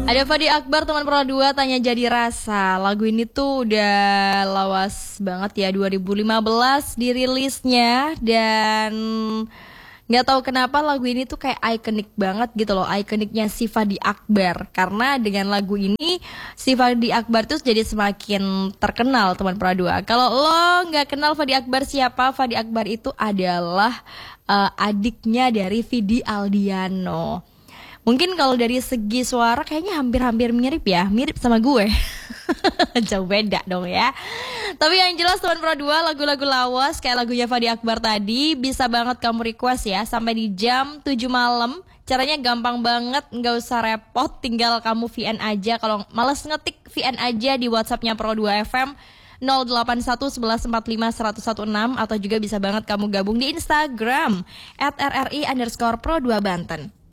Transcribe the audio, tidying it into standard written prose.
Ada Fadi Akbar teman Pro 2 tanya jadi rasa. Lagu ini tuh udah lawas banget ya, 2015 dirilisnya. Dan nggak tahu kenapa lagu ini tuh kayak ikonik banget gitu loh, ikoniknya si Fadi Akbar. Karena dengan lagu ini si Fadi Akbar tuh jadi semakin terkenal teman Pro 2. Kalau lo nggak kenal Fadi Akbar siapa? Fadi Akbar itu adalah adiknya dari Vidi Aldiano. Mungkin kalau dari segi suara kayaknya hampir-hampir mirip ya, mirip sama gue. Jauh beda dong ya. Tapi yang jelas teman Pro 2, lagu-lagu lawas kayak lagunya Fadi Akbar tadi bisa banget kamu request ya sampai di jam 7 malam. Caranya gampang banget, nggak usah repot, tinggal kamu VN aja. Kalau males ngetik, VN aja di WhatsApp-nya Pro 2 FM 081 1145 1016, atau juga bisa banget kamu gabung di Instagram @rri_pro2banten.